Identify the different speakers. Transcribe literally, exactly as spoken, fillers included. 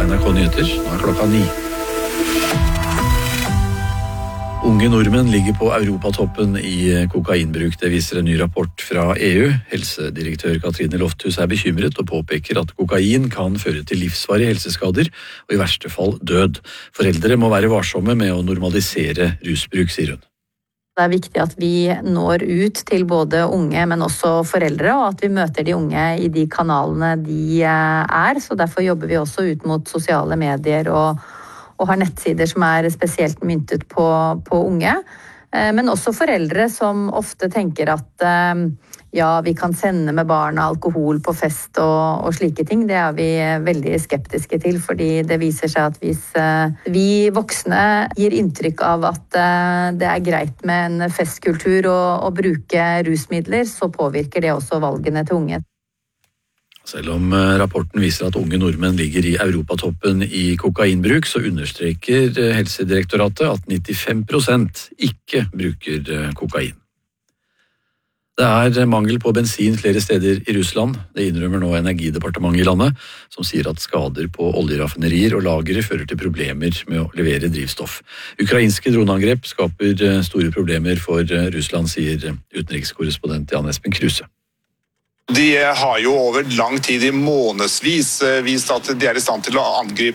Speaker 1: N R K Nyheter, nå er klokka ni. Unge nordmenn ligger på europatoppen i kokainbruk, det viser en ny rapport fra E U. Helsedirektør Katrine Lofthus er bekymret og påpeker at kokain kan føre til livsvarige helseskader og i verste fall død. Foreldre må være varsomme med å normalisere rusbruk, sier hun.
Speaker 2: Det er viktig at vi når ut til både unge, men også foreldre, og at vi møter de unge i de kanalene de er. Så derfor jobber vi også ut mot sosiale medier og, og har nettsider som er spesielt myntet på, på unge. Men også foreldre som ofte tenker at ja, vi kan sende med barna alkohol på fest og, og slike ting. Det er vi veldig skeptiske til, fordi det viser seg at hvis vi voksne gir inntrykk av at det er greit med en festkultur og, og bruke rusmidler, så påvirker det også valgene til unge.
Speaker 1: Selv om rapporten viser at unge nordmenn ligger i europatoppen i kokainbruk, så understreker Helsedirektoratet at nittifem prosent ikke bruker kokain. Det er mangel på bensin flere steder i Russland. Det innrømmer nå Energidepartementet i landet, som sier at skader på oljeraffinerier og lagre fører til problemer med å levere drivstoff. Ukrainske droneangrep skaper store problemer for Russland, sier utenrikskorrespondent Jan Espen Kruse.
Speaker 3: De har jo over lang tid i månedsvis vist at de er i stand til å angripe